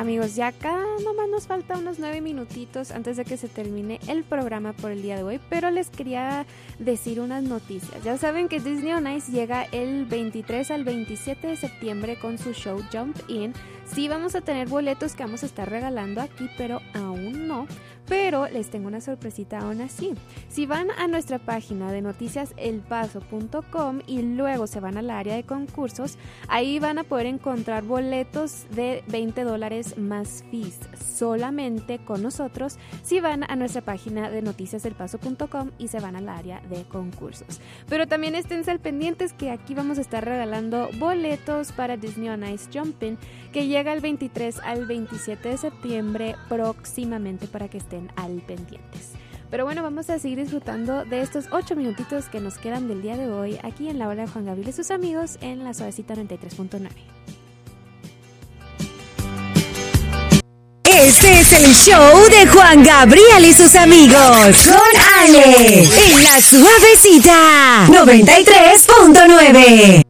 amigos, ya acá nomás nos falta unos 9 minutitos antes de que se termine el programa por el día de hoy, pero les quería decir unas noticias. Ya saben que Disney on Ice llega el 23 al 27 de septiembre con su show Jump In. Sí vamos a tener boletos que vamos a estar regalando aquí, pero aún no. Pero les tengo una sorpresita aún así. Si van a nuestra página de noticiaselpaso.com y luego se van al área de concursos, ahí van a poder encontrar boletos de $20 más fees solamente con nosotros si van a nuestra página de noticiaselpaso.com y se van al área de concursos. Pero también estén al pendientes que aquí vamos a estar regalando boletos para Disney on Ice Jumpin', que llega el 23 al 27 de septiembre próximamente, para que estén al pendientes. Pero bueno, vamos a seguir disfrutando de estos 8 minutitos que nos quedan del día de hoy aquí en la hora de Juan Gabriel y sus amigos en la Suavecita 93.9. Este es el show de Juan Gabriel y sus amigos con Ale en la Suavecita 93.9.